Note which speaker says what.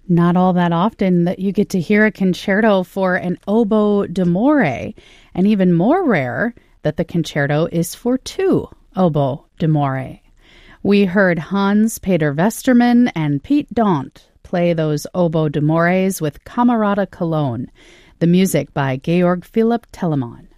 Speaker 1: Not all that often that you get to hear a concerto for an oboe d'amore, and even more rare that the concerto is for two oboe d'amore. We heard Hans Peter Westermann and Pete Daunt play those oboe d'amores with Camerata Cologne, the music by Georg Philipp Telemann.